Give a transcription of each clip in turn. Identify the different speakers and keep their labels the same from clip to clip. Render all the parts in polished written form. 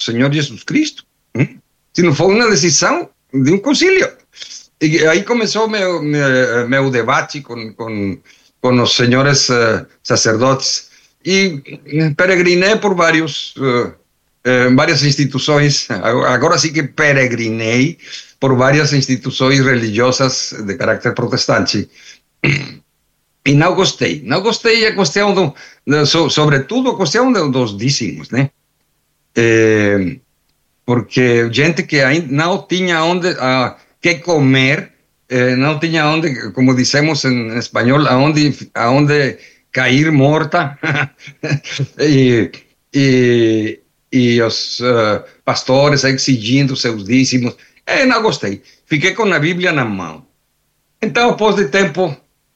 Speaker 1: Senhor Jesus Cristo, se não foi uma decisão de um concílio. E aí começou meu debate com os senhores sacerdotes e peregrinei por várias instituições. Agora sim que peregrinei por várias instituições religiosas de caráter protestante. E não gostei a questão sobretudo a questão dos dízimos, né? Porque gente que ainda não tinha onde que comer, não tinha onde, como dizemos em espanhol, aonde cair morta, e os pastores exigindo seus dízimos. Não gostei, fiquei com a Bíblia na mão. Então, após de tempo,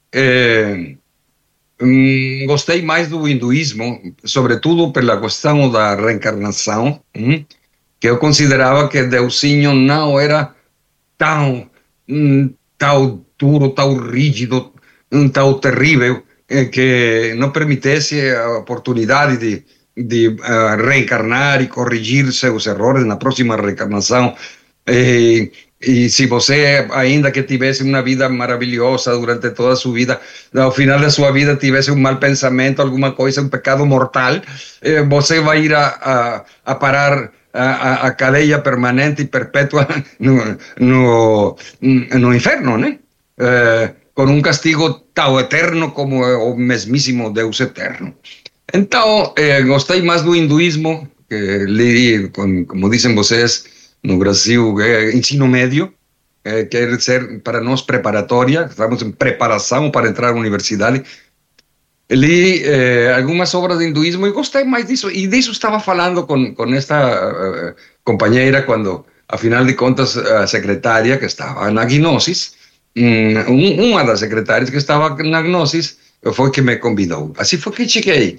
Speaker 1: gostei mais do hinduísmo, sobretudo pela questão da reencarnação, que eu considerava que Deusinho não era tão duro, tão rígido, tão terrível, que não permitisse a oportunidade de reencarnar e corrigir seus erros na próxima reencarnação. E se você, ainda que tivesse uma vida maravilhosa durante toda a sua vida, ao final da sua vida tivesse um mau pensamento, alguma coisa, um pecado mortal, você vai ir a parar a cadeia permanente e perpétua no inferno, né? Com um castigo tão eterno como o mesmíssimo Deus eterno. Então, gostei mais do hinduísmo, que li, como dizem vocês, no Brasil, ensino médio, quer ser para nós preparatória, estamos em preparação para entrar na universidade. Li algumas obras de hinduísmo e gostei mais disso. E disso estava falando com esta companheira quando, afinal de contas, a secretária que estava na Gnosis, uma das secretárias que estava na Gnosis, foi que me convidou. Assim foi que cheguei.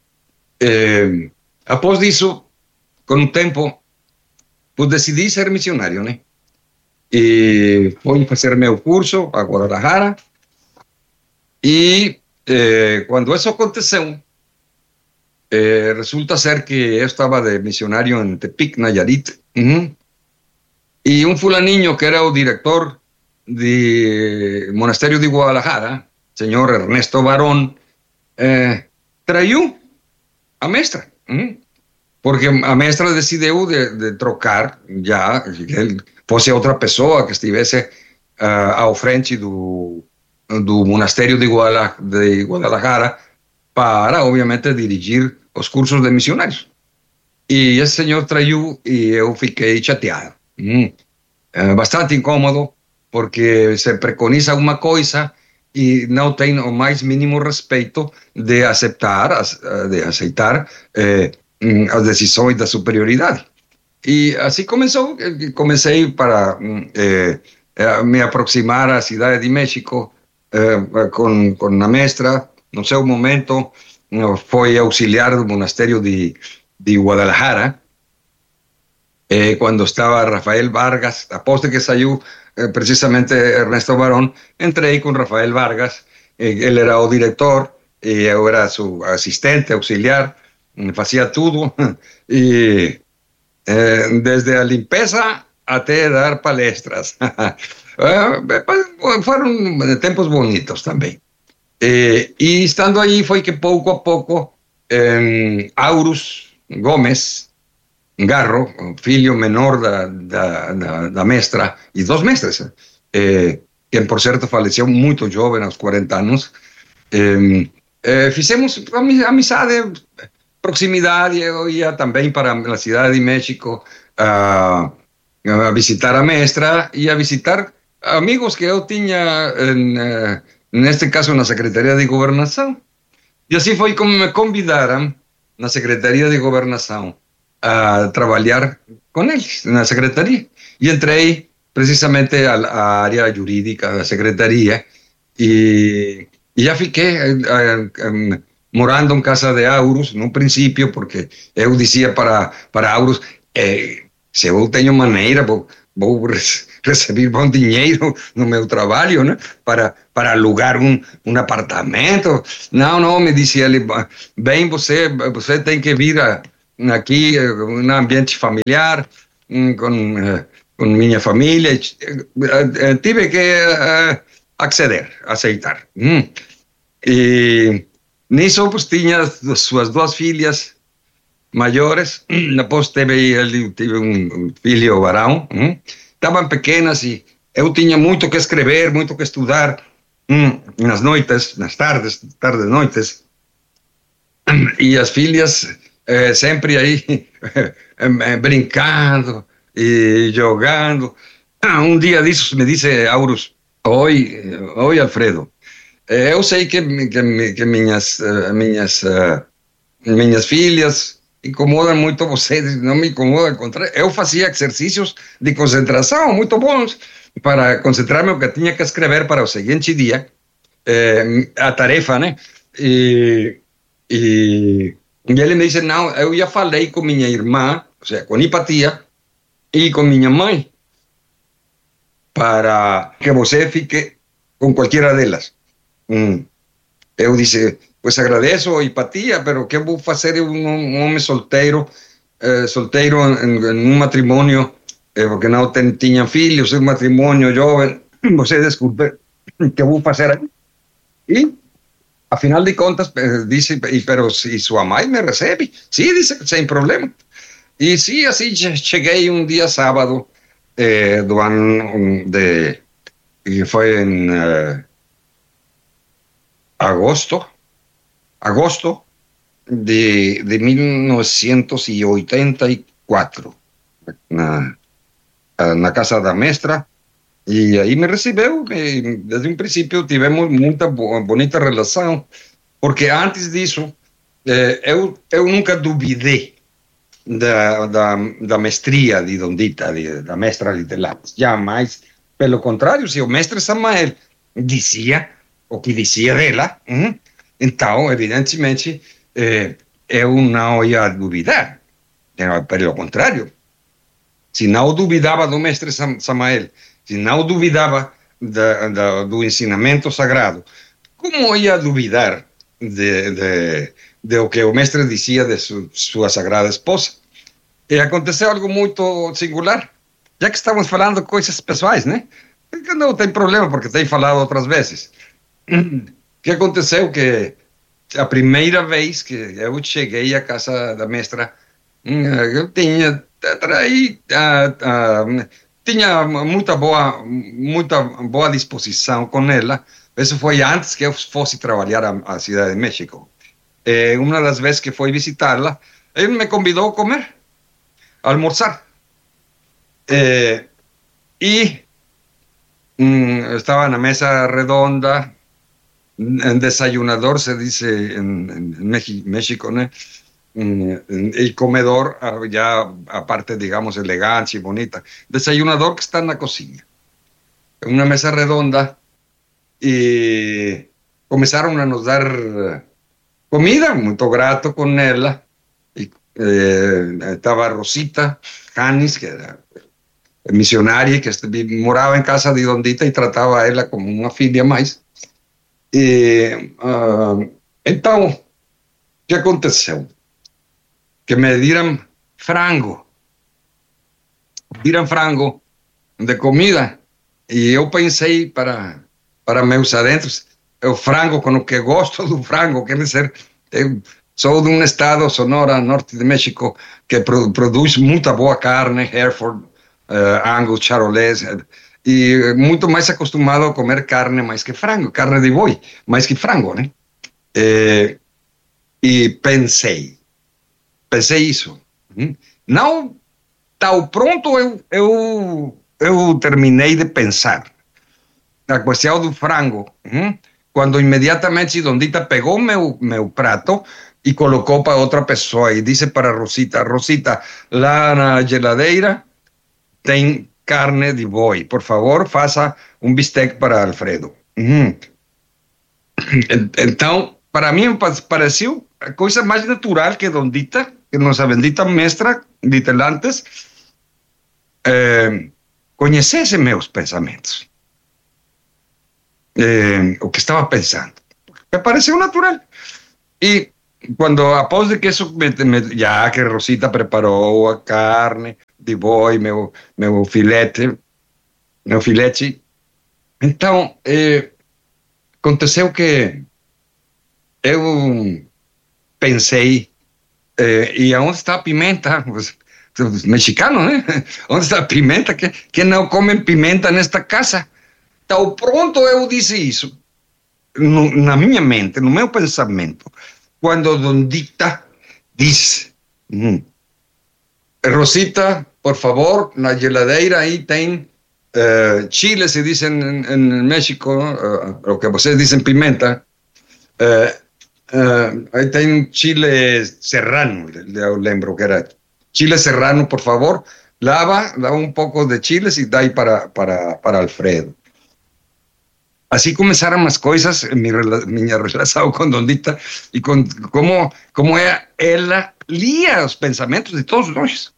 Speaker 1: Após disso, com o tempo, pues decidi ser missionário, né? E fui fazer meu curso a Guadalajara. E quando isso aconteceu, resulta ser que eu estava de missionário em Tepic, Nayarit. E um fulaninho que era o diretor do monastério de Guadalajara, senhor Ernesto Barón, traiu a mestra. Porque a mestra decidiu de trocar já, que ele fosse outra pessoa que estivesse ao frente do monastério de Guadalajara para, obviamente, dirigir os cursos de missionários. E esse senhor traiu e eu fiquei chateado. Bastante incômodo, porque se preconiza uma coisa e não tem o mais mínimo respeito de aceitar as decisões da superioridade. E assim comecei para me aproximar à cidade de México com a mestra. No seu momento foi auxiliar do monastério de Guadalajara, quando estava Rafael Vargas. Após que saiu precisamente Ernesto Barón, entrei com Rafael Vargas. Ele era o diretor e eu era seu assistente, auxiliar. Fazia tudo, e desde a limpeza até dar palestras. Foram tempos bonitos também. E estando aí foi que pouco a pouco Aurus Gomes Garro, filho menor da mestra, e dos mestres, quem por certo faleceu muito jovem, aos 40 anos, fizemos amizade, proximidade. Eu ia também para a cidade de México a visitar a mestra e a visitar amigos que eu tinha, neste caso, na Secretaria de Governação. E assim foi como me convidaram na Secretaria de Governação a trabalhar com eles, na Secretaria. E entrei precisamente à área jurídica da Secretaria e já fiquei morando em casa de Aurus, no princípio, porque eu dizia para Aurus, se eu tenho maneira, vou receber bom dinheiro no meu trabalho, né? para alugar um apartamento. Não, me dizia ele, bem, você tem que vir aqui um ambiente familiar, com minha família, tive que aceitar. E nisso, pues, tinha suas duas filhas maiores, depois tive um filho varão, estavam pequenas e eu tinha muito que escrever, muito que estudar, nas noites, nas tardes, noites, e as filhas sempre aí brincando e jogando. Um dia disso me disse Aurus: oi Alfredo, eu sei que minhas filhas incomodam muito vocês, não me incomoda, ao contrário, eu fazia exercícios de concentração muito bons para concentrar-me no que tinha que escrever para o seguinte dia, a tarefa, né? E ele me disse: não, eu já falei com minha irmã, ou seja, com Hipatia, e com minha mãe, para que você fique com qualquer delas. Eu disse: pues agradeço, Hipatia, pero que vou fazer um homem solteiro, em um matrimônio, porque não tinha filhos, um matrimônio jovem, você desculpe, que vou fazer aí? E, afinal de contas, disse: pero se sua mãe me recebe? Sim, disse, sem problema. E sim, assim, cheguei um dia sábado do ano que foi em agosto de 1984, na casa da mestra, e aí me recebeu. Desde um princípio tivemos muita bonita relação, porque antes disso eu nunca duvidei da mestria de Dondita, da mestra Litelantes, jamais. Pelo contrário, se o mestre Samael dizia o que dizia dela, então, evidentemente, eu não ia duvidar. Pelo contrário, se não duvidava do mestre Samael, se não duvidava do ensinamento sagrado, como ia duvidar de o que o mestre dizia de sua sagrada esposa? E aconteceu algo muito singular, já que estamos falando de coisas pessoais, né? Não tem problema, porque tenho falado outras vezes. O que aconteceu? Que a primeira vez que eu cheguei à casa da mestra, eu tinha muita boa disposição com ela. Isso foi antes que eu fosse trabalhar à Cidade de México. Uma das vezes que fui visitá-la, ele me convidou a comer, a almorzar. E estava na mesa redonda, en desayunador se dice en México, ¿no? El comedor, ya aparte, digamos, elegante y bonita. Desayunador que está en la cocina. En una mesa redonda, y comenzaron a nos dar comida, muy grato con ella. Y, estaba Rosita Janis, que era missionária, que morava em casa de Dondita e tratava ela como uma filha mais. Então, o que aconteceu? Que me deram frango de comida, e eu pensei para meus adentros: o frango com o que gosto do frango, quer dizer, eu sou de um estado, Sonora, norte de México, que produz muita boa carne, Hereford, Angus, Charolais, e muito mais acostumado a comer carne mais que frango, carne de boi, mais que frango, né? E pensei isso. Não tão pronto eu terminei de pensar a questão do frango, quando imediatamente Dondita pegou meu prato e colocou para outra pessoa e disse para Rosita: lá na geladeira tem carne de boi, por favor, faça um bistec para Alfredo. Então, para mim, pareceu a coisa mais natural que Dondita, que nossa bendita mestra Litelantes, conhecesse meus pensamentos, o que estava pensando. Me pareceu natural. E quando após de que isso, já que Rosita preparou a carne de boi, meu filete, então, aconteceu que eu pensei, e aonde está a pimenta? Os mexicanos, né? Onde está a pimenta? Que não comem pimenta nesta casa. Então, pronto, eu disse isso. Na minha mente, no meu pensamento, quando Don Dita diz, Rosita, por favor, na geladeira aí tem chile, se diz em México, o que vocês dizem pimenta, aí tem chile serrano, eu lembro que era chile serrano, por favor, dá un poco de chiles y da ahí para Alfredo. Así comenzaron las cosas en mi relación con Dondita y con cómo ella lía los pensamientos de todos nosotros.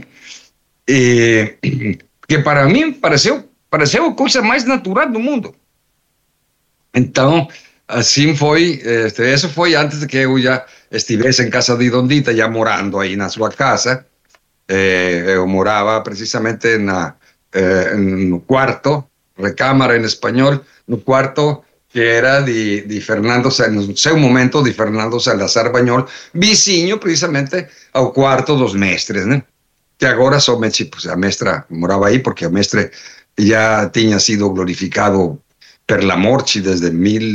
Speaker 1: Que para mí pareceu a coisa mais natural do mundo. Então, assim foi, isso foi antes de que eu já estivesse em casa de Dondita, já morando aí na sua casa. Eu morava precisamente no quarto, recámara em espanhol, no quarto que era de Fernando, no seu momento, de Fernando Salazar Bañol, vizinho precisamente ao quarto dos mestres, né? Que agora somente pues, a mestra morava aí, porque o mestre já tinha sido glorificado per la morte desde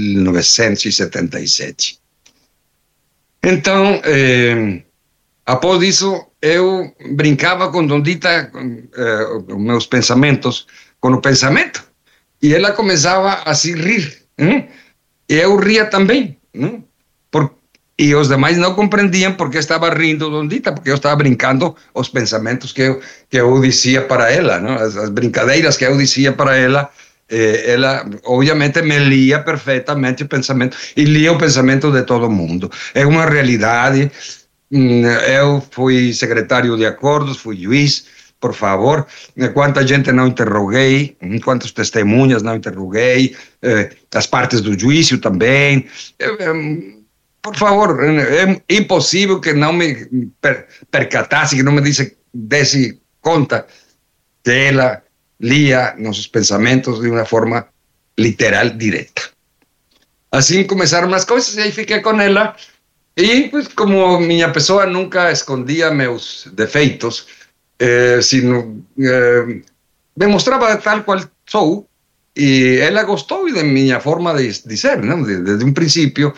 Speaker 1: 1977. Então, após isso, eu brincava com Dondita, meus pensamentos, com o pensamento, e ela começava a se rir, e eu ria também, e os demais não compreendiam porque estava rindo Dondita, porque eu estava brincando os pensamentos que eu dizia para ela, as brincadeiras que eu dizia para ela. Ela obviamente me lia perfeitamente o pensamento e lia o pensamento de todo mundo. É uma realidade. Eu fui secretário de acordos, fui juiz, por favor. Quanta gente não interroguei, quantas testemunhas não interroguei, as partes do juízo também. Por favor, é impossível que não me percatasse, que não me desse conta que ela lia nossos pensamentos de uma forma literal, direta. Assim começaram as coisas e aí fiquei com ela. E, pues, como minha pessoa nunca escondia meus defeitos, sino me mostrava tal qual sou, e ela gostou de minha forma de ser, não? Desde um princípio,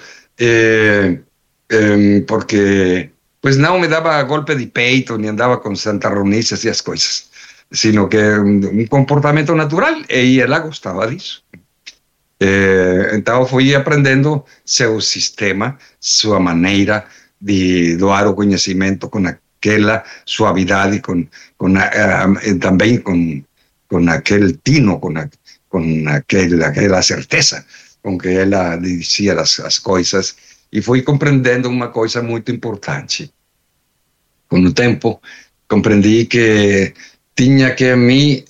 Speaker 1: porque pues não me dava golpe de peito, nem andava com santarronices e as coisas, sino que um comportamento natural, e ela gostava disso. Então fui aprendendo seu sistema, sua maneira de doar o conhecimento com aquela suavidade, também com aquele tino, com aquela certeza com que ela dizia as coisas, e fui compreendendo uma coisa muito importante. Com o tempo, compreendi que tinha que me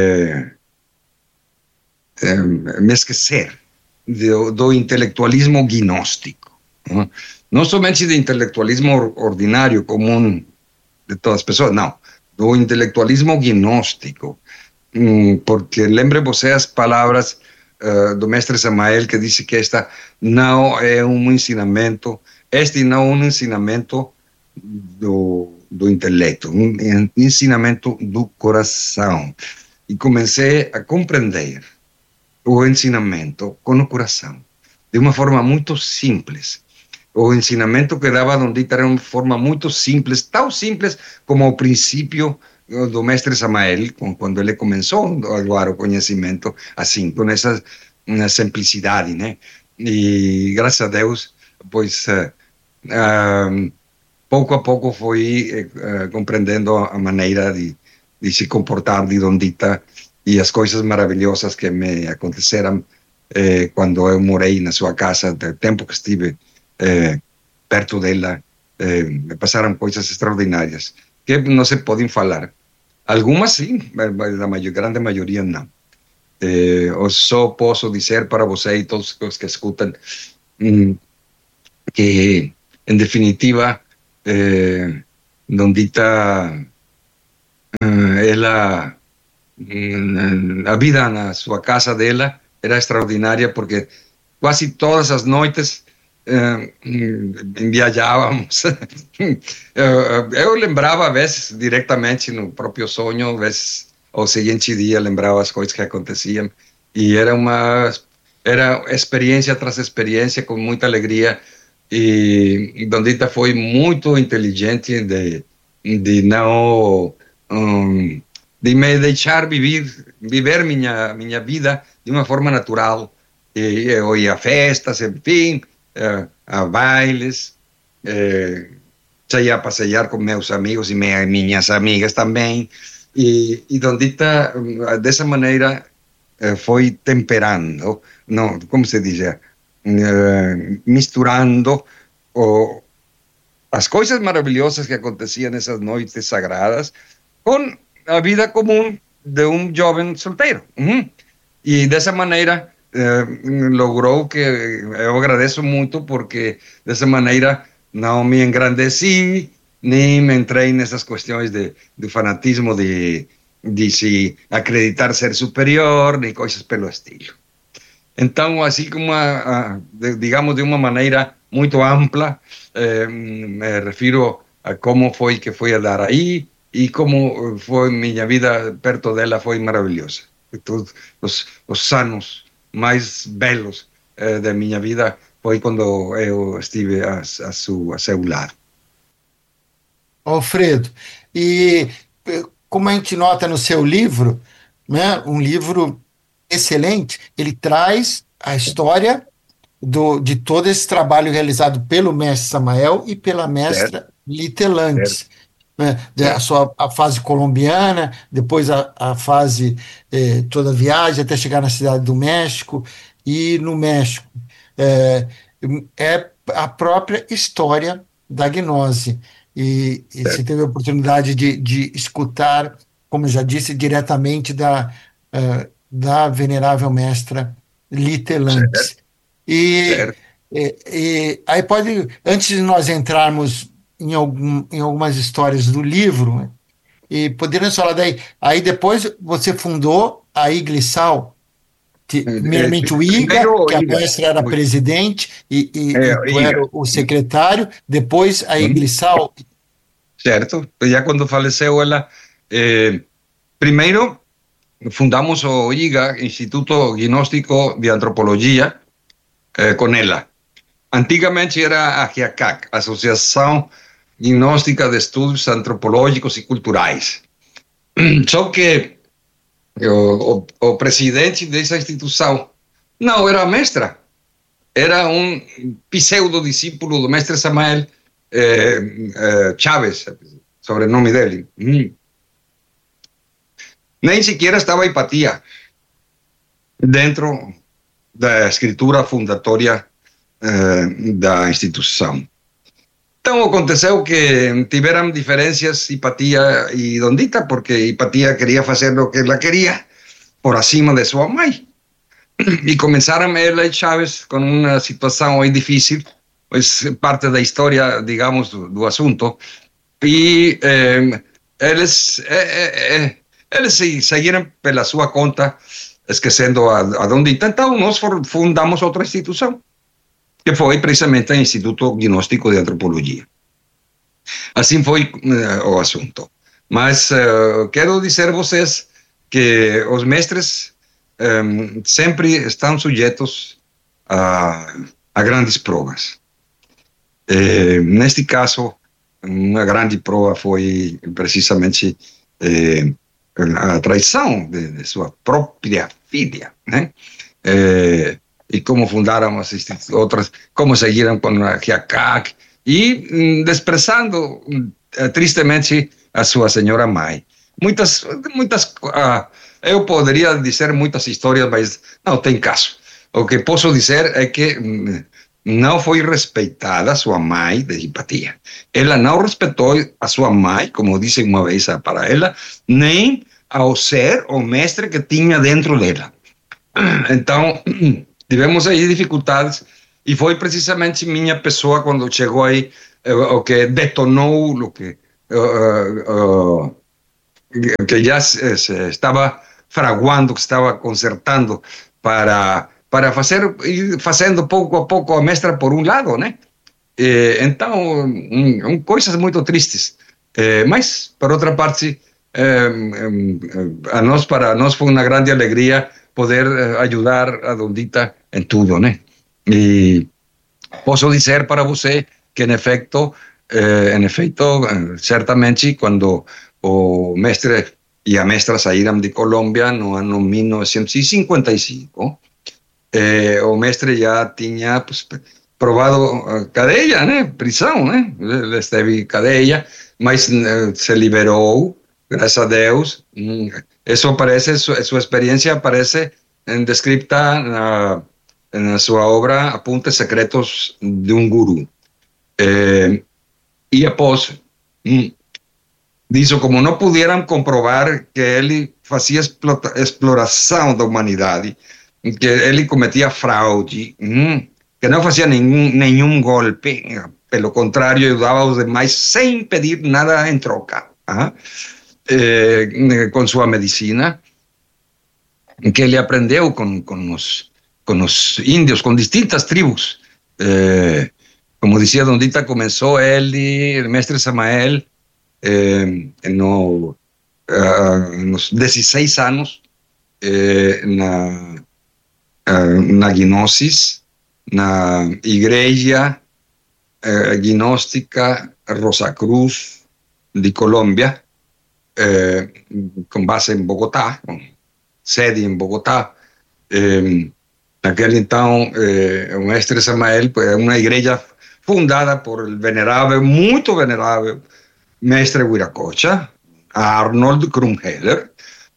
Speaker 1: esquecer do intelectualismo gnóstico, não somente do intelectualismo ordinário, comum de todas as pessoas, não, do intelectualismo gnóstico, porque lembre você as palavras do mestre Samael, que disse que esta não é um ensinamento, do intelecto, um ensinamento do coração. E comecei a compreender o ensinamento com o coração, de uma forma muito simples. O ensinamento que dava Dondita era uma forma muito simples, tão simples como o princípio do mestre Samael, quando ele começou a doar o conhecimento, assim, com essa simplicidade, né? E graças a Deus, pois, pouco a pouco fui compreendendo a maneira de se comportar de Dondita e as coisas maravilhosas que me aconteceram quando eu morei na sua casa, do tempo que estive perto dela, me passaram coisas extraordinárias que não se podem falar. Algumas sim, mas a grande maioria não. Eu só posso dizer para você e todos os que escutam que em definitiva, Dondita, ela, a vida na sua casa dela era extraordinária, porque quase todas as noites viajávamos. Eu lembrava, às vezes, diretamente no próprio sonho, às vezes, ao seguinte dia, lembrava as coisas que aconteciam, e era experiência tras experiência, com muita alegria, e Dondita foi muito inteligente de não... de me deixar viver minha vida de uma forma natural. Eu ia a festas, enfim, a bailes, saía a passear com meus amigos e minhas amigas também, e Dondita, dessa maneira, foi temperando, não, como se diz, misturando as coisas maravilhosas que aconteciam nessas noites sagradas com a vida comum de um jovem solteiro. E dessa maneira logrou que eu agradeço muito, porque dessa maneira não me engrandeci, nem me entrei nessas questões do fanatismo de se acreditar ser superior, nem coisas pelo estilo. Então, assim como, digamos, de uma maneira muito ampla, me refiro a como foi que fui a dar aí, e como foi minha vida perto dela, foi maravilhosa. Todos os anos mais belos da minha vida foi quando eu estive a seu lado.
Speaker 2: Alfredo, e como a gente nota no seu livro, né, um livro excelente, ele traz a história de todo esse trabalho realizado pelo mestre Samael e pela mestra Litelantes. Né, a fase colombiana, depois a fase toda a viagem até chegar na cidade do México, e no México é a própria história da gnose, e você teve a oportunidade de escutar, como eu já disse, diretamente da venerável mestra Litelantes. E aí antes de nós entrarmos em algumas histórias do livro, e poderíamos falar daí. Aí depois você fundou a Iglisal, primeiramente o IGA, que a mestra era presidente e tu era o secretário, depois a Iglisal.
Speaker 1: Certo, já quando faleceu ela, primeiro fundamos o IGA, Instituto Gnóstico de Antropologia, com ela. Antigamente era a GIACAC, Associação Gnóstica de Estudos Antropológicos e Culturais. Só que o presidente dessa instituição não era a mestra, era um pseudo-discípulo do mestre Samael Chávez, sobrenome dele. Nem sequer estava Hipatia dentro da escritura fundatória da instituição. Então aconteceu que tiveram diferenças Hipatia e Dondita, porque Hipatia queria fazer o que ela queria por acima de sua mãe. E começaram ela e Chávez com uma situação aí difícil, pois parte da história, digamos, do assunto. E eles seguiram pela sua conta, esquecendo a Dondita. Então nós fundamos outra instituição, que foi precisamente o Instituto Gnóstico de Antropologia. Assim foi o assunto. Mas quero dizer a vocês que os mestres sempre estão sujeitos a grandes provas. Neste caso, uma grande prova foi precisamente a traição de sua própria filha, né? E como fundaram as outras, como seguiram com a GIACAC, e desprezando tristemente a sua senhora mãe. Muitas, eu poderia dizer muitas histórias, mas não tem caso. O que posso dizer é que não foi respeitada a sua mãe de Hipatia. Ela não respeitou a sua mãe, como disse uma vez para ela, nem ao ser o mestre que tinha dentro dela. Então, tivemos aí dificuldades, e foi precisamente minha pessoa, quando chegou aí o que detonou lo que já se estava fraguando, que estava consertando para fazer, ir fazendo pouco a pouco a mestra por um lado, né? Então, coisas muito tristes. Mas, por outra parte, para nós foi uma grande alegria poder ajudar a Dondita em tudo, né? E posso dizer para você que, em efeito, certamente, quando o mestre e a mestra saíram de Colômbia no ano 1955, o mestre já tinha provado cadeia, né? Prisão, né? Ele esteve cadeia, mas se liberou, graças a Deus. Isso aparece, sua experiência aparece descrita na sua obra Apuntes Secretos de um Guru. E após disso, como não puderam comprovar que ele fazia exploração da humanidade, que ele cometia fraude, que não fazia nenhum golpe, pelo contrário, ajudava os demais sem pedir nada em troca, com sua medicina, que ele aprendeu com os índios, com distintas tribos. Como dizia Dondita, começou ele, o mestre Samael, nos 16 anos, na Gnosis, na Igreja Gnóstica Rosa Cruz de Colômbia, com base em Bogotá, com sede em Bogotá. Naquele então, o mestre Samael é uma igreja fundada por muito venerável mestre Wiracocha, Arnold Krumheller,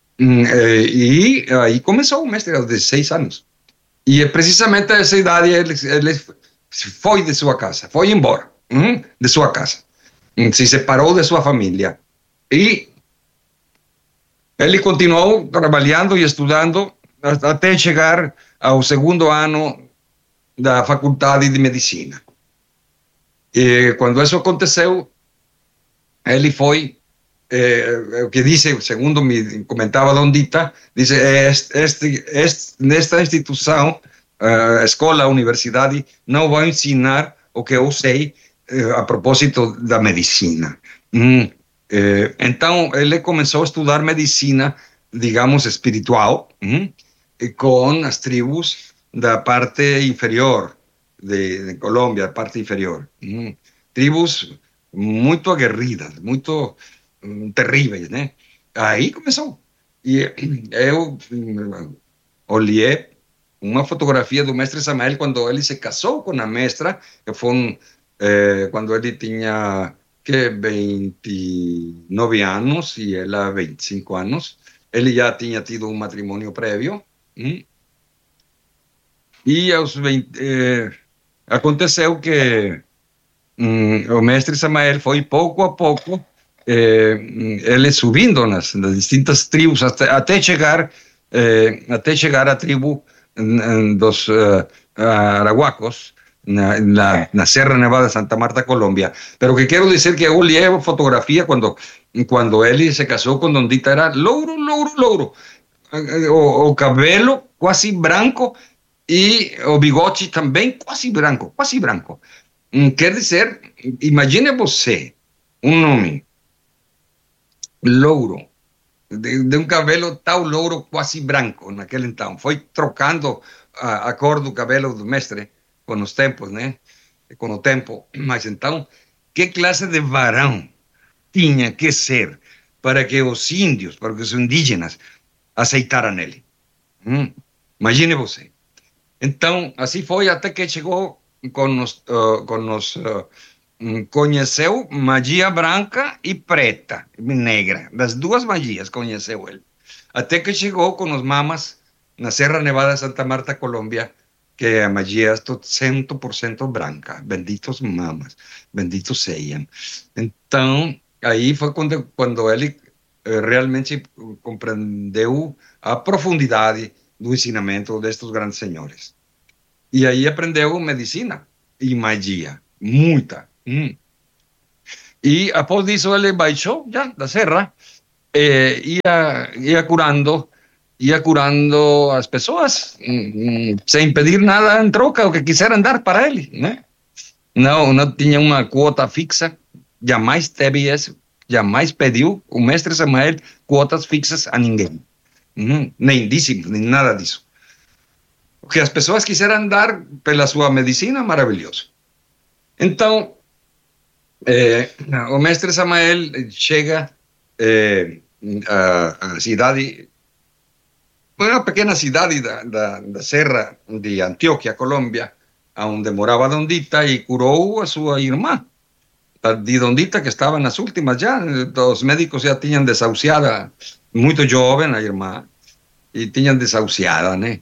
Speaker 1: e aí começou o mestre aos 16 anos. E precisamente a essa idade ele foi de sua casa, foi embora de sua casa, se separou de sua família. E ele continuou trabalhando e estudando até chegar ao segundo ano da faculdade de medicina. E quando isso aconteceu, ele foi, o que diz, segundo me comentava Dondita, diz, nesta instituição, a escola, a universidade, não vai ensinar o que eu sei a propósito da medicina. Então, ele começou a estudar medicina, digamos, espiritual, com as tribos da parte inferior de Colômbia, a parte inferior. Tribos muito aguerridas, muito terríveis, né? Aí começou. E eu olhei uma fotografia do mestre Samael quando ele se casou com a mestra, que foi quando ele tinha 29 anos e ela 25 anos. Ele já tinha tido um matrimônio prévio. E aos 20, aconteceu que o mestre Samael foi pouco a pouco ele subindo nas distintas tribos até chegar à tribo dos Arahuacos, na Serra Nevada de Santa Marta, Colômbia. Pero que quero dizer que eu olhei a fotografia quando ele se casou com Dondita, era louro, o cabelo quase branco e o bigode também quase branco. Quer dizer, imagine você, um homem louro, de um cabelo tão louro, quase branco, naquele então. Foi trocando a cor do cabelo do mestre com os tempos, né? Com o tempo. Mas então, que classe de varão tinha que ser para que os índios, para que os indígenas aceitaram ele? Imagine você. Então, assim foi até que chegou conheceu magia branca e preta, negra. Das duas magias conheceu ele. Até que chegou com os mamas na Serra Nevada de Santa Marta, Colômbia, que a magia é 100% branca. Benditos mamas, benditos sejam. Então, aí foi quando ele realmente compreendeu a profundidade do ensinamento destes grandes senhores. E aí aprendeu medicina e magia, muita. E após disso ele baixou já da serra, ia curando as pessoas, sem pedir nada em troca, o que quiseram dar para ele, né? Não tinha uma quota fixa, jamais teve isso, jamais pediu o mestre Samael quotas fixas a ninguém, nem dízimos, nem nada disso. O que as pessoas quiseram dar pela sua medicina, maravilhoso. Então, o mestre Samael chega à cidade, uma pequena cidade da Serra de Antioquia, Colômbia, onde morava Dondita, e curou a sua irmã, de Dondita, que estava nas últimas já. Os médicos já tinham desahuciada, muito jovem a irmã, e tinham desahuciada, né?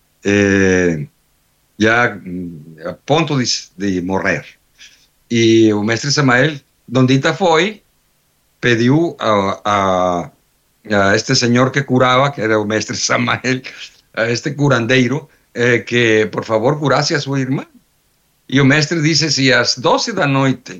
Speaker 1: Já a ponto de morrer. E o mestre Samael, Dondita foi, pediu a este senhor que curava, que era o mestre Samael, a este curandeiro, que por favor curasse a sua irmã. E o mestre disse: se às 12 da noite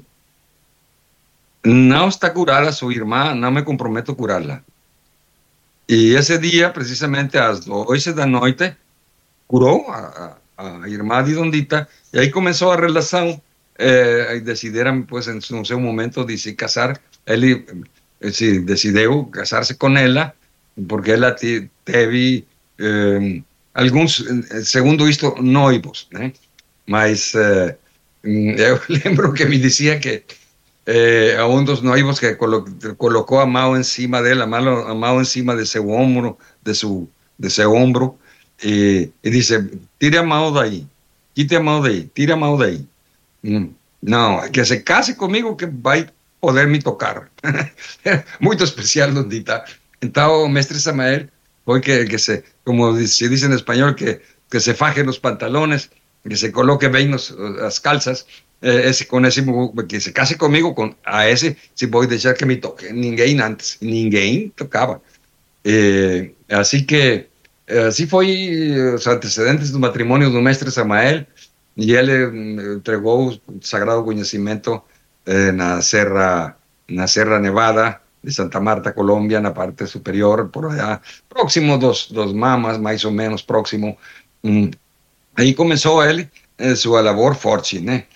Speaker 1: não está curada a sua irmã, não me comprometo a curá-la. E esse dia, precisamente às 12 da noite, curou a irmã de Dondita, e aí começou a relação. E decidiram, pues, no seu momento de se casar. Ele se decidiu casar-se com ela, porque ela teve alguns, segundo isto, noivos, né? Mas eu lembro que me dizia que a um dos noivos que colocou a mão em cima dela, a mão em cima de seu ombro, de seu ombro, e disse: tire a mão daí, quite a mão daí, tire a mão daí. Não, que se case comigo que vai poder me tocar. Muito especial, Dondita. Então, o mestre Samael foi que se, como se diz em espanhol, que se faje os pantalones, que se coloque bem as calças, com esse, que se case comigo, a esse, se vou deixar que me toque. Ninguém tocava. Assim que, assim foi os antecedentes do matrimônio do mestre Samael, e ele entregou o sagrado conhecimento na Serra Nevada de Santa Marta, Colômbia, na parte superior, por allá, próximo dos Mamas, mais ou menos próximo. Aí começou ele sua labor forte, né?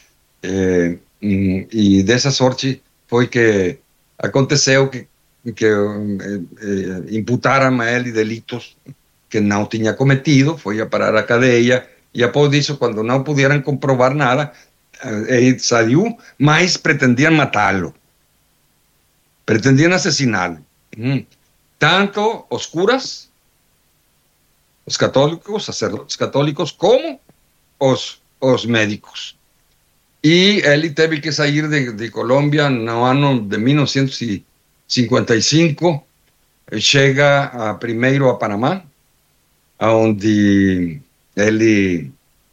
Speaker 1: E dessa sorte foi que aconteceu que imputaram a ele delitos que não tinha cometido, foi a parar a cadeia. E após disso, quando não puderam comprovar nada, ele saiu, mas pretendiam matá-lo. Pretendiam assassiná-lo. Tanto os curas, os católicos, sacerdotes católicos, como os médicos. E ele teve que sair de Colômbia no ano de 1955, chega primeiro a Panamá, onde ele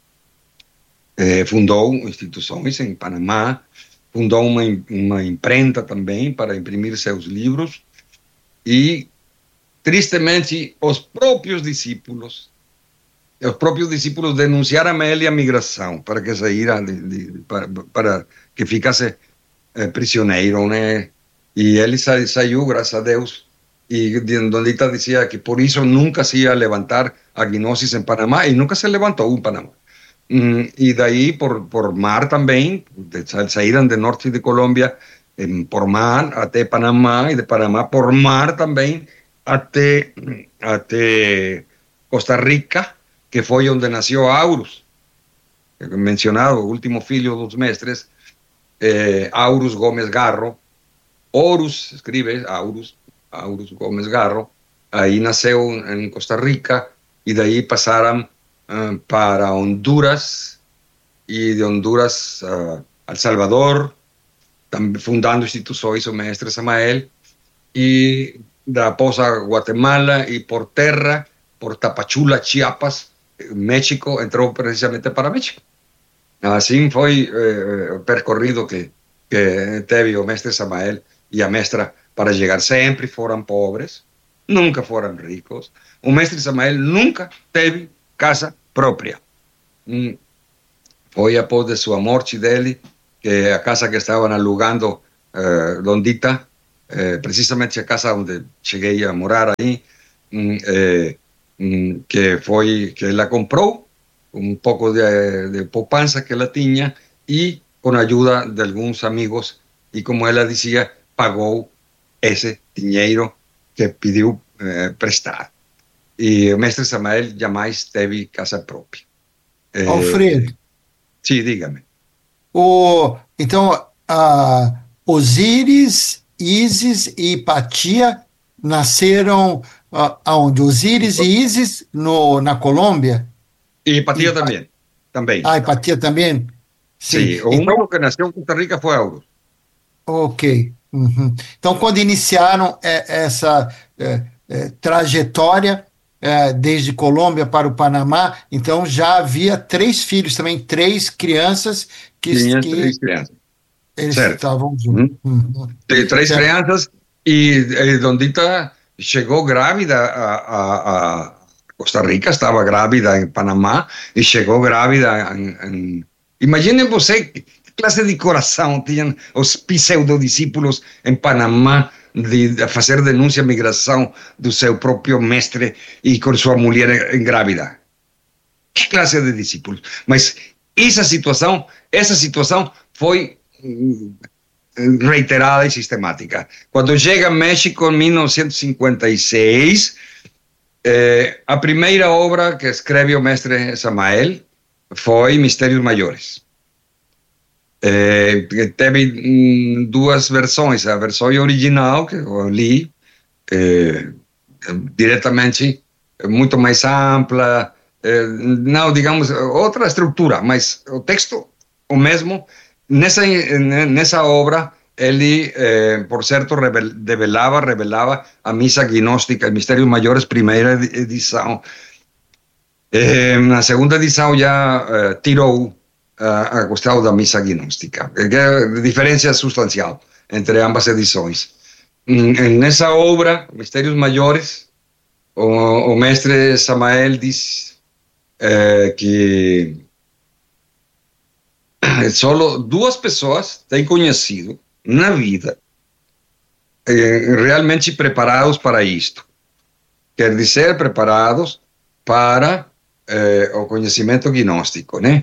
Speaker 1: fundou instituições em Panamá, fundou uma imprenta também para imprimir seus livros, e, tristemente, os próprios discípulos denunciaram a ele a migração, para que saíra, para que ficasse prisioneiro, né? E ele saiu, graças a Deus. E Dondita dizia que por isso nunca se ia levantar a gnosis em Panamá, e nunca se levantou em Panamá. E daí por mar também, saíram do norte de Colômbia por mar até Panamá, e de Panamá por mar também até Costa Rica, que foi onde nasceu Aurus, mencionado, o último filho dos mestres, Aurus Gómez Garro. Horus, escribe Aurus Gómez Garro. Aí nasceu em Costa Rica, e daí passaram para Honduras, e de Honduras a El Salvador, fundando instituições, o mestre Samael, e após a Guatemala, e por terra, por Tapachula, Chiapas, México, entrou precisamente para México. Assim foi o percorrido que teve o mestre Samael e a mestra para chegar. Sempre foram pobres, nunca foram ricos. O mestre Samael nunca teve casa própria. Foi após de sua morte dele, que a casa que estavam alugando Dondita, precisamente a casa onde cheguei a morar aí, que ela comprou um pouco de poupança que ela tinha e com a ajuda de alguns amigos, e como ela dizia, pagou esse dinheiro que pediu prestar. E o mestre Samael jamais teve casa própria.
Speaker 2: Alfredo,
Speaker 1: Sim, diga-me.
Speaker 2: então, Osíris, Ísis e Hipatia nasceram aonde? Osíris e Ísis na Colômbia?
Speaker 1: E Hipatia também.
Speaker 2: Hipatia também? Sim.
Speaker 1: Sim, o único que nasceu em Costa Rica foi Auro.
Speaker 2: Ok. Uhum. Então, quando iniciaram essa trajetória desde Colômbia para o Panamá, então já havia 3 filhos também, 3 crianças
Speaker 1: Tinha
Speaker 2: que
Speaker 1: 3 crianças.
Speaker 2: eles
Speaker 1: Certo.
Speaker 2: estavam juntos. Uhum.
Speaker 1: 3
Speaker 2: Certo.
Speaker 1: crianças e Dondita chegou grávida a Costa Rica, estava grávida em Panamá e chegou grávida Imaginem você que classe de coração tinham os pseudodiscípulos em Panamá de fazer denúncia à migração do seu próprio mestre e com sua mulher grávida. Que classe de discípulos? Mas essa situação foi reiterada e sistemática. Quando chega a México em 1956, a primeira obra que escreve o mestre Samael foi Mistérios Maiores. Teve 2 versões, a versão original que eu li diretamente, muito mais ampla, não, digamos, outra estrutura, mas o texto o mesmo. Nessa obra ele, por certo, revelava a missa gnóstica, Mistérios Maiores, primeira edição. Na segunda edição já tirou a questão da missa gnóstica, que é diferença substancial entre ambas edições. Nessa obra, Mistérios Maiores, o mestre Samael diz que só 2 pessoas têm conhecido na vida realmente preparados para isto. Quer dizer, preparados para o conhecimento gnóstico, né?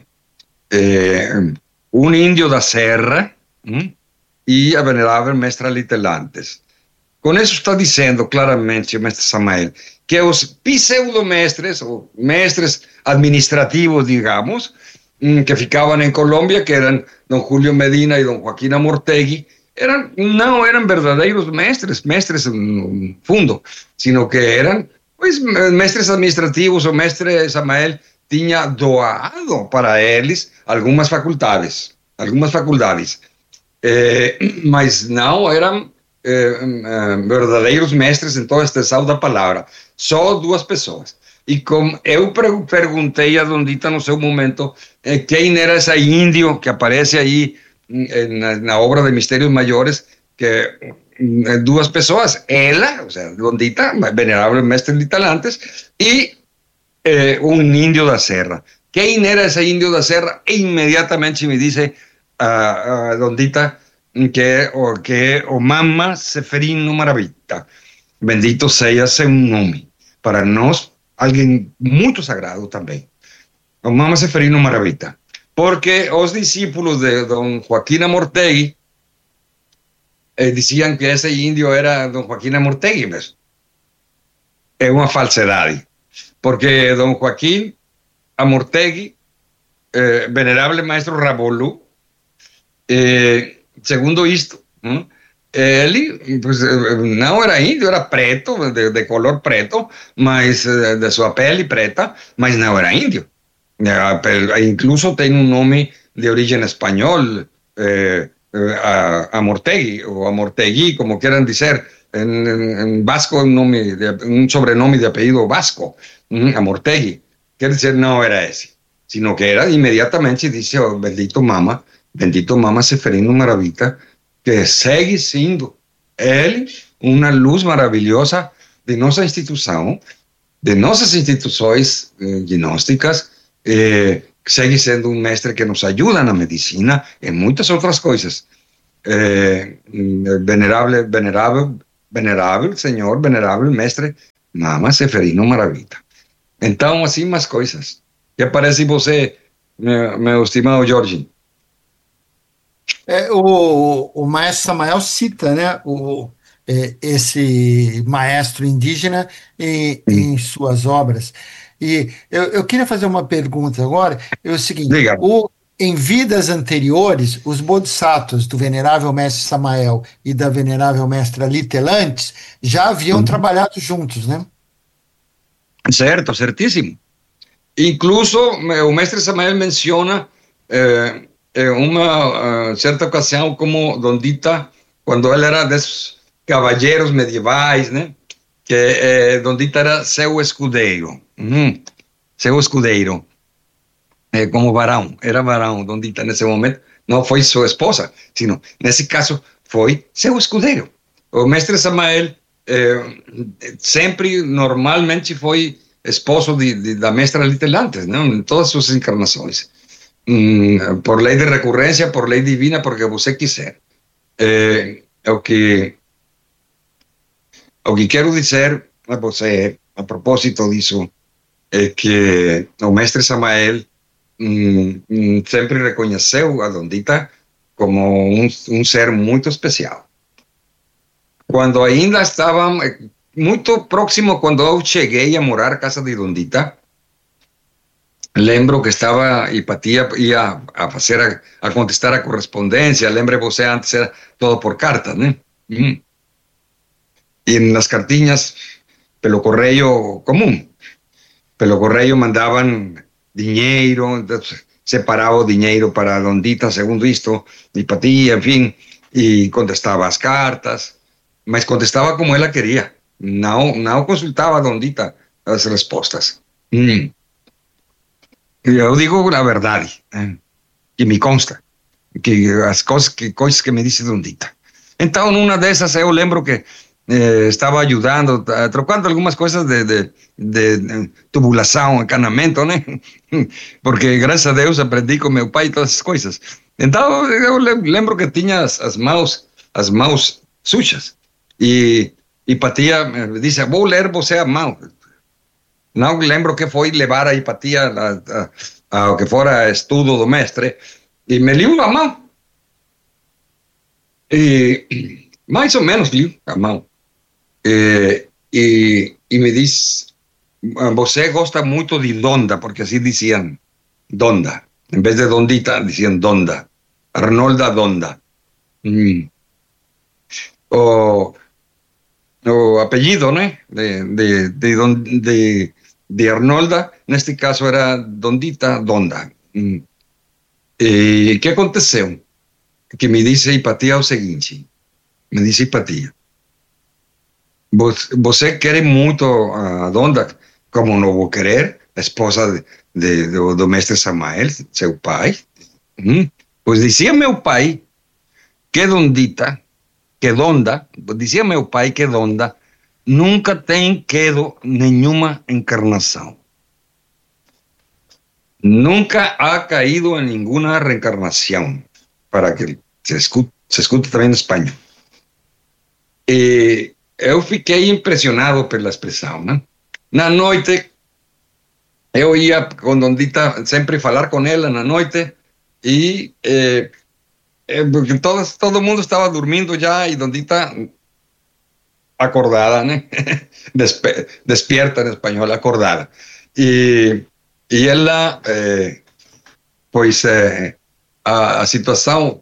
Speaker 1: Um índio da Serra e a venerável mestra Litelantes. Com isso está dizendo claramente o mestre Samael que os pseudomestres, ou mestres administrativos, digamos, que ficavam em Colômbia, que eram Dom Julio Medina e Dom Joaquín Amortegui, não eram verdadeiros mestres no fundo, sino que eram mestres administrativos. O mestre Samael tinha doado para eles algumas faculdades, mas não eram verdadeiros mestres em toda a extensão da palavra. Só 2 pessoas. E como eu perguntei a Dondita no seu momento quem era esse índio que aparece aí na obra de Mistérios Maiores, que 2 pessoas, ela, ou seja, Dondita, venerável mestre Litelantes, e um índio da Serra. Quem era esse índio da Serra? E imediatamente me disse a Dondita que o Mama Seferino Maravita. Bendito seja seu nome. Para nós, alguém muito sagrado também. O Mama Seferino Maravita. Porque os discípulos de Dom Joaquín Amortegui diziam que esse índio era Dom Joaquín Amortegui mesmo. É uma falsidade. Porque Dom Joaquín Amortegui, venerável maestro Rabolu, segundo isto, ele não era índio, era preto, de color preto, mas de sua pele preta, mas não era índio. Incluso tem um nome de origem espanhol, Amortegui, ou Amortegui, como queiram dizer. En vasco un sobrenome de apellido vasco, Amortegui. Quer dizer, não era esse, sino que era imediatamente, disse, oh, bendito Mama Seferino Maravita, que segue sendo ele uma luz maravilhosa de nossa instituição, de nossas instituições gnósticas, segue sendo um mestre que nos ajuda na medicina e muitas outras coisas. venerável senhor, venerável mestre Mama Seferino Maravita. Então, assim, umas coisas. Que parece você, meu estimado Jorge?
Speaker 2: O maestro Samael cita, né, esse maestro indígena em suas obras. E eu queria fazer uma pergunta agora, é o seguinte,
Speaker 1: Diga.
Speaker 2: em vidas anteriores, os bodhisattvas do venerável mestre Samael e da venerável mestra Litelantes já haviam trabalhado juntos, né?
Speaker 1: Certo, certíssimo. Incluso o mestre Samael menciona uma certa ocasião como Dondita, quando ele era desses cavalheiros medievais, né? Que Dondita era seu escudeiro. Seu escudeiro. Como varão, era varão Dondita nesse momento. Não foi sua esposa, sino, nesse caso, foi seu escudeiro. O mestre Samael sempre, normalmente, foi esposo da mestra Litelantes, ¿no? En todas sus encarnações. Por lei de recorrência, por lei divina, porque você quiser. O que quero dizer a você, a propósito disso, é que o mestre Samael sempre reconheceu a Dondita como um ser muito especial. Quando ainda estava muito próximo, quando eu cheguei a morar na casa de Dondita, lembro que estava Hipatia ia a fazer a contestar a correspondência. Lembre você, antes era todo por cartas, né? E nas cartinhas pelo correio comum, pelo correio mandavam dinheiro, separava o dinheiro para Dondita, segundo isto, Hipatia, enfim, e contestava as cartas, mas contestava como ela queria. Não consultava a Dondita as respostas. Eu digo a verdade, que me consta, que as coisas que me disse Dondita. Então, numa dessas, eu lembro que estava ajudando, trocando algumas coisas de tubulação, encanamento, né? Porque, graças a Deus, aprendi com meu pai todas essas coisas. Então, eu lembro que tinha as mãos sujas. E Hipatia me disse, vou ler você a mão. Não lembro que foi levar a Hipatia ao que fora estudo do mestre, e me liu a mão. E mais ou menos liu a mão. E me diz, você gosta muito de Donda, porque assim diziam Donda. Em vez de Dondita, diziam Donda. Arnolda Donda. O apellido, né? De Arnolda, neste caso era Dondita Donda. E que aconteceu? Que me disse Hipatia o seguinte, me disse Hipatia, você quer muito a Donda, como não vou querer, a esposa do mestre Samael, seu pai? Pois dizia meu pai que Donda, dizia meu pai que Donda nunca tem tido nenhuma encarnação. Nunca ha caído en ninguna reencarnación, para que se escute também em espanhol. E eu fiquei impressionado pela expressão, né? Na noite, eu ia com Dondita sempre falar com ela na noite, e porque todo mundo estava dormindo já, e Dondita acordada, né? Despierta em espanhol, acordada. E ela, pois, a situação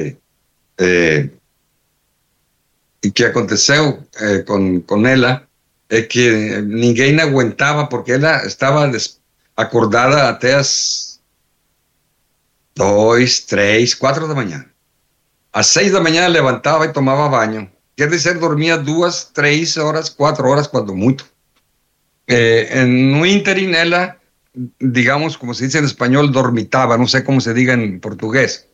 Speaker 1: que aconteceu com ela é que ninguém aguentava, porque ela estava acordada até as 2, 3, 4 da manhã. Às 6 da manhã levantava e tomava banho. Quer dizer, dormia 2, 3 horas, 4 horas, quando muito. No ínterim, ela, digamos, como se dice en español, dormitaba, no sé cómo se diga en portugués.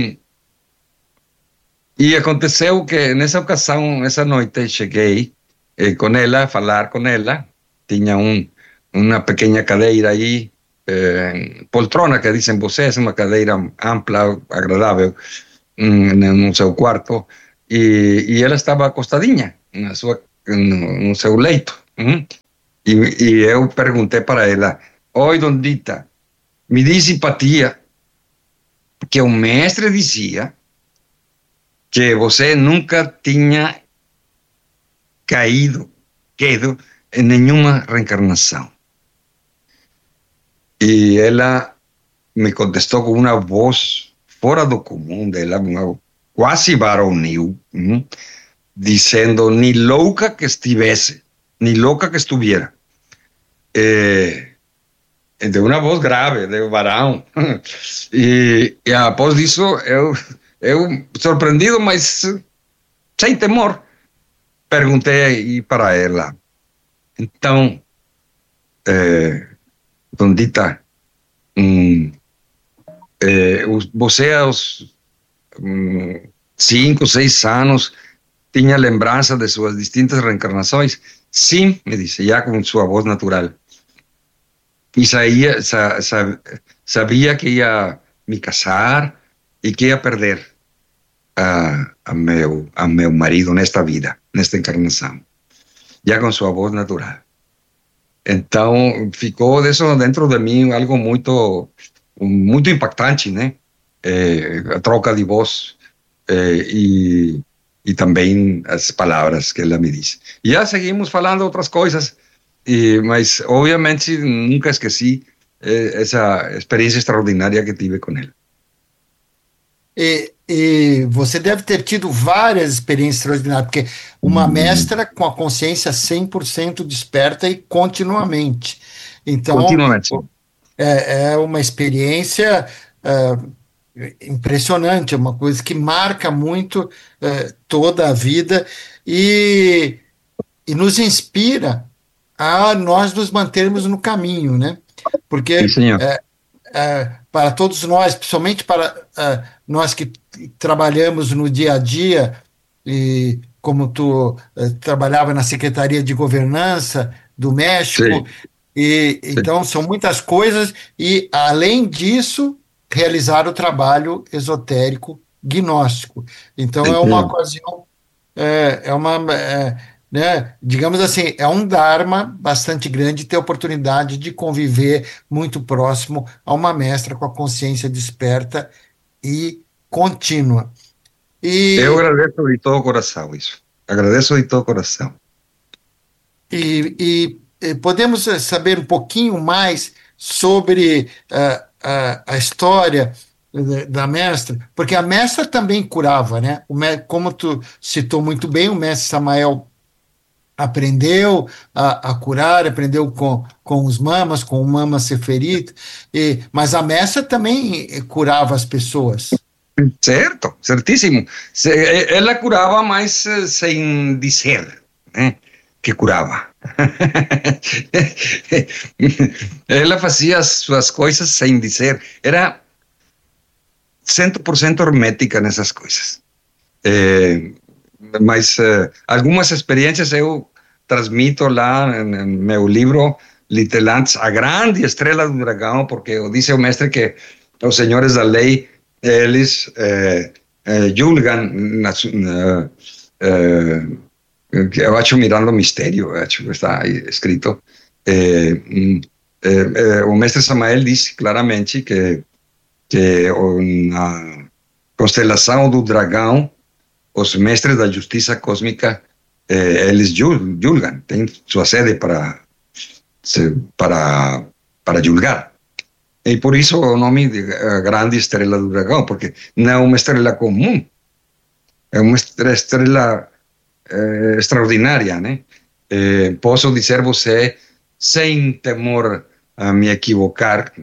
Speaker 1: E aconteceu que nessa ocasião, nessa noite, cheguei com ela, a falar com ela, tinha uma pequena cadeira aí, poltrona, que dizem vocês, uma cadeira ampla, agradável, no seu quarto, e ela estava acostadinha no seu leito. E eu perguntei para ela: oi, Dondita, me diz simpatia que o mestre dizia que você nunca tinha quedo em nenhuma reencarnação. E ela me contestou com uma voz fora do comum dela, quase varonil, dizendo: ni louca que estivesse, ni louca que estuviera. De uma voz grave, de varão. E após disso, eu surpreendido, mas sem temor, perguntei para ela: então, Dondita, você aos 5, 6 anos tinha lembrança de suas distintas reencarnações? Sim, me disse, já com sua voz natural. E sabia que ia me casar e que ia perder a meu marido nesta vida, nesta encarnação, já com sua voz natural. Então, ficou disso dentro de mim algo muito impactante, né? A troca de voz e também as palavras que ela me disse. E já seguimos falando outras coisas, mas obviamente nunca esqueci essa experiência extraordinária que tive com ela.
Speaker 2: E você deve ter tido várias experiências extraordinárias, porque uma mestra com a consciência 100% desperta e continuamente. Então,
Speaker 1: Continuamente.
Speaker 2: é uma experiência impressionante, é uma coisa que marca muito toda a vida e nos inspira a nós nos mantermos no caminho, né? Porque
Speaker 1: Sim,
Speaker 2: para todos nós, principalmente para nós que trabalhamos no dia a dia, e como tu trabalhava na Secretaria de Governança do México, então são muitas coisas, e além disso, realizar o trabalho esotérico gnóstico. Então é uma ocasião, né, digamos assim, é um dharma bastante grande ter a oportunidade de conviver muito próximo a uma mestra com a consciência desperta e contínua.
Speaker 1: Eu agradeço de todo o coração isso. Agradeço de todo o coração.
Speaker 2: E podemos saber um pouquinho mais sobre a história da mestra? Porque a mestra também curava, né? Como tu citou muito bem, o mestre Samael aprendeu a curar, aprendeu com os mamas, com o Mama Seferit, mas a mestra também curava as pessoas.
Speaker 1: Certo, certíssimo. Ela curava, mas sem dizer, né, que curava. Ela fazia suas coisas sem dizer. Era 100% hermética nessas coisas. Mas algumas experiências eu transmito lá no meu livro Litelantes, a grande estrela do dragão, porque disse o mestre que os senhores da lei, eles julgam, eu acho mirando o mistério, acho que está escrito, o mestre Samael disse claramente que na constelação do dragão, os mestres da justiça cósmica, eles julgam, têm sua sede para julgar. E por isso o nome de grande estrela do dragão, porque não é uma estrela comum, é uma estrela extraordinária, né? Posso dizer você, sem temor a me equivocar,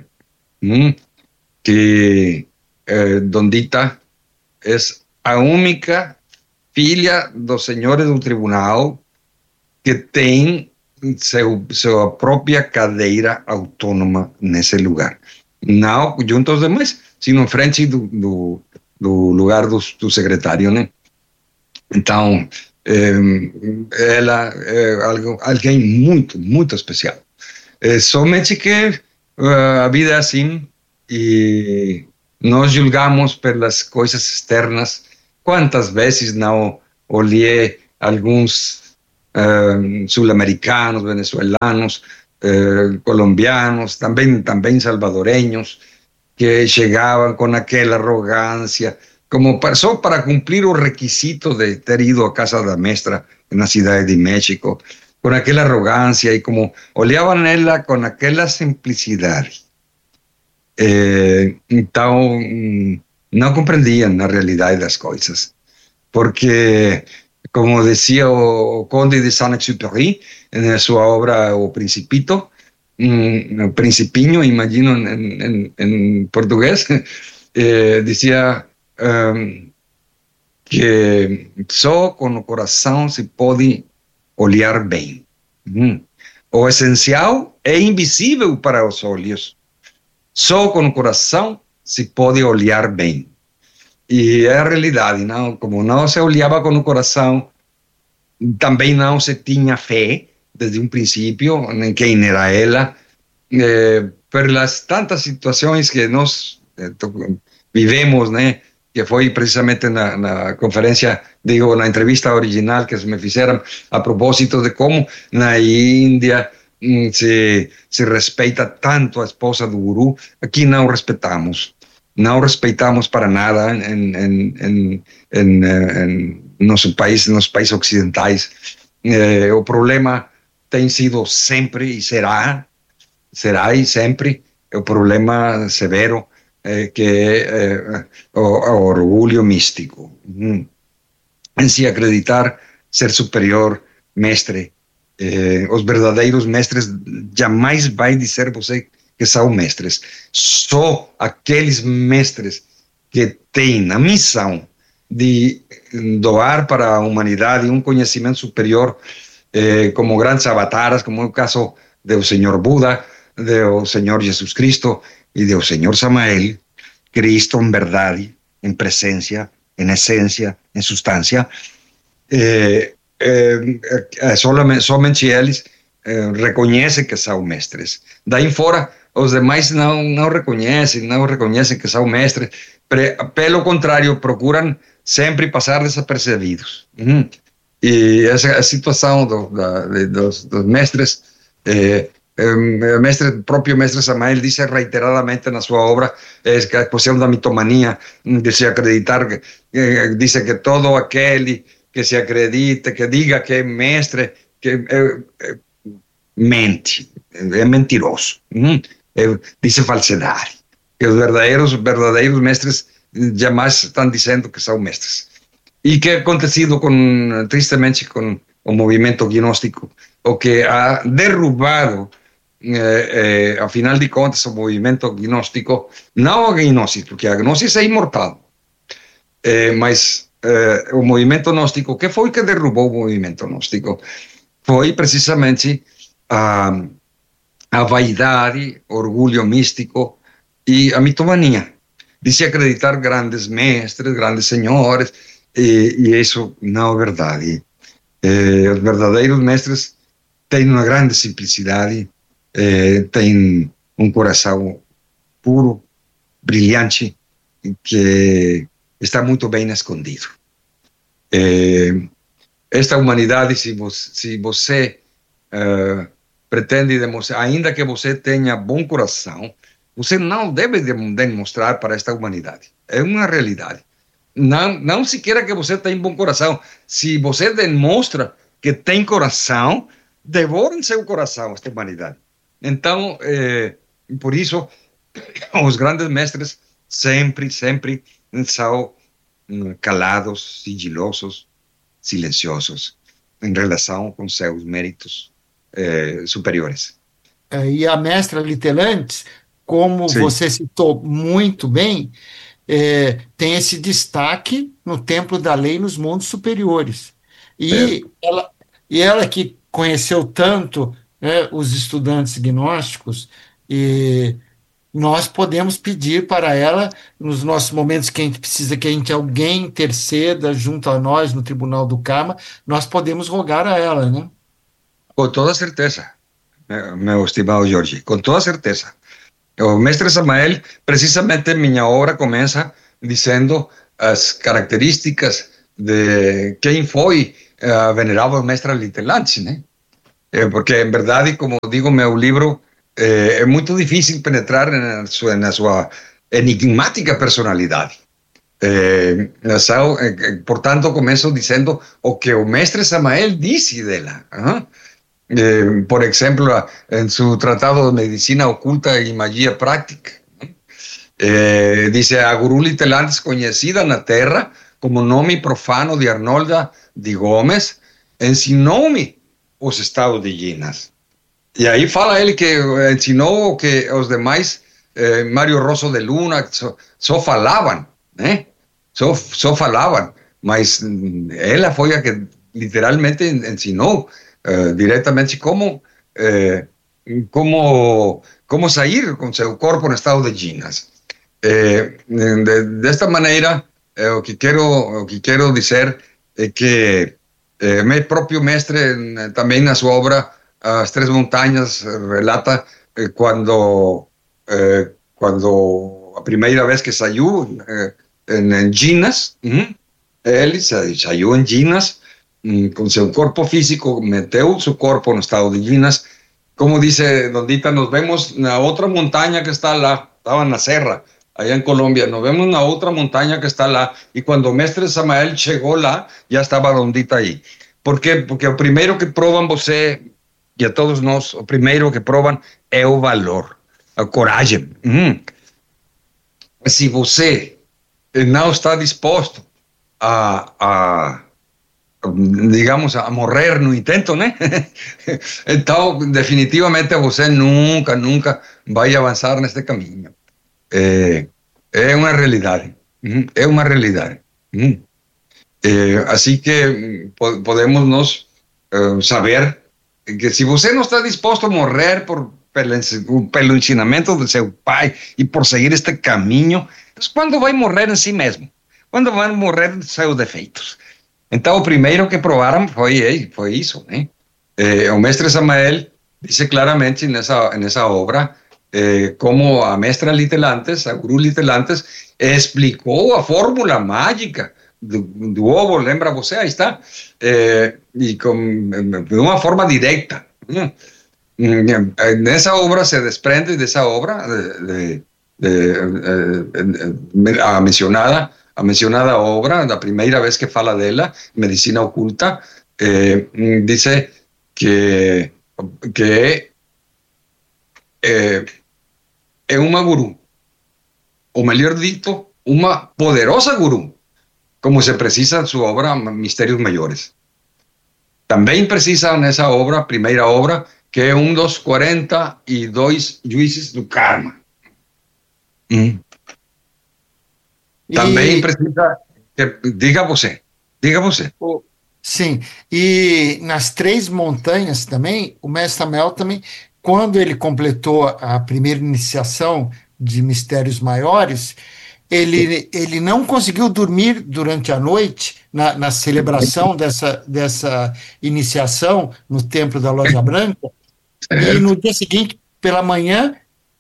Speaker 1: que Dondita é a única filha dos senhores do tribunal que tem sua própria cadeira autônoma nesse lugar. Não junto aos demais, sino em frente do lugar do secretário, né? Então, ela é alguém muito, muito especial. Somente que a vida é assim, e nós julgamos pelas coisas externas. Quantas vezes não olhei alguns sul-americanos, venezuelanos, colombianos, também salvadoreños, que chegavam com aquela arrogância, como só para cumprir o requisito de ter ido a casa da mestra na cidade de México, com aquela arrogância e como olhavam ela com aquela simplicidade. Então, não compreendiam a realidade das coisas, porque, como dizia o Conde de Saint-Exupéry, na sua obra O Principito, Principinho, imagino em português, dizia que só com o coração se pode olhar bem. O essencial é invisível para os olhos. Só com o coração se pode olhar bem. E é a realidade, não? Como não se olhava com o coração, também não se tinha fé desde um princípio em quem era ela, pelas tantas situações que nós vivemos, né? Que foi precisamente na conferência, digo, na entrevista original que me fizeram a propósito de como na Índia se respeita tanto a esposa do guru. Aqui não respeitamos para nada nos países ocidentais. O problema tem sido sempre e será e sempre o problema severo, que é o orgulho místico. Em se acreditar ser superior, mestre. Os verdadeiros mestres jamais vai dizer você que são mestres. Só aqueles mestres que têm a missão de doar para a humanidade um conhecimento superior, como grandes avatares, como é o caso do Senhor Buda, do Senhor Jesus Cristo e do Senhor Samael, Cristo em verdade, em presença, em essência, em substância. Somente eles reconhecem que são mestres. Daí fora, os demais não reconhecem que são mestres. Pelo contrário, procuram sempre passar desapercebidos. E essa situação dos mestres, o próprio mestre Samael disse reiteradamente na sua obra, que a questão da mitomania, de se acreditar, diz que todo aquele que se acredita, que diga que é mestre, que mente, é mentiroso, diz falsidade. Que os verdadeiros mestres jamais estão dizendo que são mestres. E que ha acontecido tristemente com o movimento gnóstico, o que ha derrubado, afinal de contas, o movimento gnóstico, não a gnosis, porque a gnosis é imortal, mas o movimento gnóstico, que foi que derrubou o movimento gnóstico? Foi precisamente a vaidade, orgulho místico e a mitomania, de se acreditar grandes mestres, grandes senhores, e isso não é verdade. Os verdadeiros mestres têm uma grande simplicidade, têm um coração puro, brilhante, que está muito bem escondido. Esta humanidade, se você pretende demonstrar, ainda que você tenha bom coração, você não deve demonstrar para esta humanidade. É uma realidade. Não se queira que você tenha bom coração. Se você demonstra que tem coração, devorem seu coração, esta humanidade. Então, por isso, os grandes mestres sempre são calados, sigilosos, silenciosos, em relação com seus méritos superiores.
Speaker 2: E a mestra Litelantes, como
Speaker 1: Sim.
Speaker 2: você citou muito bem, tem esse destaque no Templo da Lei nos mundos superiores. E ela que conheceu tanto, os estudantes gnósticos, e nós podemos pedir para ela, nos nossos momentos que a gente precisa que alguém interceda junto a nós no Tribunal do Karma, nós podemos rogar a ela, né?
Speaker 1: Com toda certeza, meu estimado Jorge, com toda certeza. O mestre Samael, precisamente minha obra começa dizendo as características de quem foi a venerável mestra Litelantes, né? Porque, em verdade, como digo, meu livro é muito difícil penetrar na sua enigmática personalidade. Portanto, começo dizendo o que o mestre Samael disse dela. Por exemplo, em seu tratado de medicina oculta e magia prática, diz: a Guru Litelantes, conhecida na terra como nome profano de Arnolda de Gomes, ensinou-me os estados de Ginas. E aí fala ele que ensinou que os demais, Mário Rosso de Luna, só falavam, né? Só falavam, mas ela foi a que literalmente ensinou diretamente como sair com seu corpo no estado de Ginas. Desta maneira, o que quero dizer é que meu próprio mestre, também na sua obra As Três Montanhas, relata quando a primeira vez que saiu em Ginas, ele saiu em Ginas com seu corpo físico, meteu seu corpo no estado de Ginas. Como dice Dondita, nos vemos na outra montanha que está lá, estava na serra, allá en Colombia, nos vemos na outra montanha que está lá, e quando o mestre Samael chegou lá, já estava Dondita aí. Por quê? Porque o primeiro que provam você, e a todos nós, o primeiro que provam é o valor, a coragem. Se você não está disposto digamos, a morrer no intento, né? Então, definitivamente você nunca vai avançar neste caminho. É uma realidade. É uma realidade. Assim que podemos nós saber que se você não está disposto a morrer pelo ensinamento de seu pai e por seguir este caminho, então, quando vai morrer em si mesmo? Quando vai morrer de seus defeitos? Então, o primeiro que provaram foi isso, né? O mestre Samael disse claramente nessa obra como a mestra Litelantes, a Guru Litelantes, explicou a fórmula mágica do ovo, lembra você? Aí está. E de uma forma direta. Nessa obra se desprende dessa obra, a mencionada obra, da primeira vez que fala dela, Medicina Oculta, dice que é uma guru, ou melhor dito, uma poderosa guru, como se precisa em sua obra Mistérios Maiores. Também precisa nessa obra, primeira obra, que é dos 42 juízes do karma. Também precisa... Diga você.
Speaker 2: Sim, e nas Três Montanhas também, o mestre Samael também, quando ele completou a primeira iniciação de Mistérios Maiores, ele não conseguiu dormir durante a noite, na celebração dessa iniciação no Templo da Loja Branca, e no dia seguinte, pela manhã,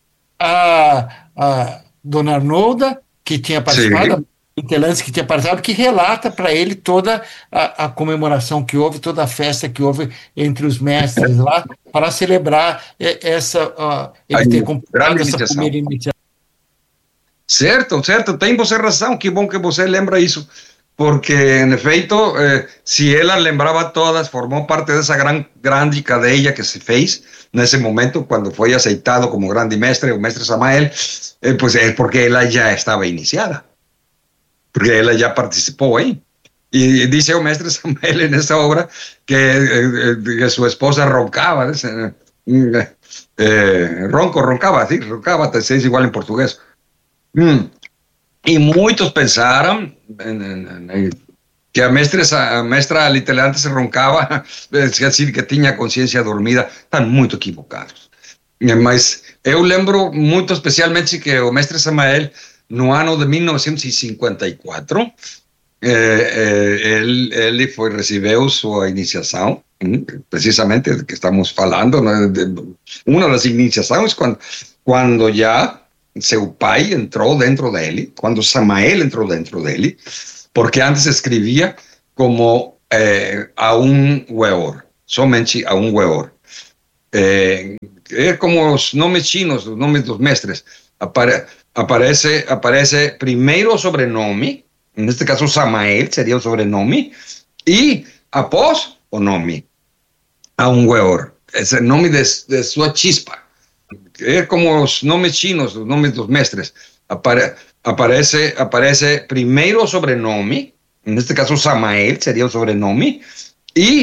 Speaker 2: a Dona Arnolda, que tinha participado, Litelantes, que tinha participado, que relata para ele toda a comemoração que houve, toda a festa que houve entre os mestres lá, para celebrar ele ter completado essa primeira iniciação.
Speaker 1: Certo, tem você razão, que bom que você lembra isso, porque, en efeito, se ela lembrava todas, formou parte dessa grande cadeia que se fez nesse momento, quando foi aceitado como grande mestre, o mestre Samael, pues é porque ela já estava iniciada, porque ela já participou aí. E diz o mestre Samael nessa obra que sua esposa roncava, roncava, até ser igual em português. E muitos pensaram que a mestra Litelantes roncava, quer dizer, que tinha consciência dormida. Estão muito equivocados. Mas eu lembro muito especialmente que o mestre Samael, no ano de 1954, Ele recebeu sua iniciação, precisamente do que estamos falando, né? Uma das iniciações quando já seu pai entrou dentro dele, quando Samael entrou dentro dele, porque antes escrevia como a weor, somente a weor. É como os nomes chinos, os nomes dos mestres. Aparece primeiro o sobrenome, neste caso Samael seria o sobrenome, e após o nome, a weor. Esse nome de sua chispa. É como os nomes chinos, os nomes dos mestres. Aparece primeiro o sobrenome, neste caso Samael seria o sobrenome, e